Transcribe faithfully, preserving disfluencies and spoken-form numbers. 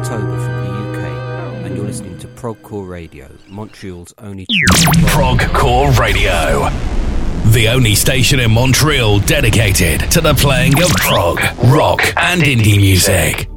October from the U K, and you're listening to Progcore Radio, Montreal's only true Progcore Radio, the only station in Montreal dedicated to the playing of prog, rock and indie music.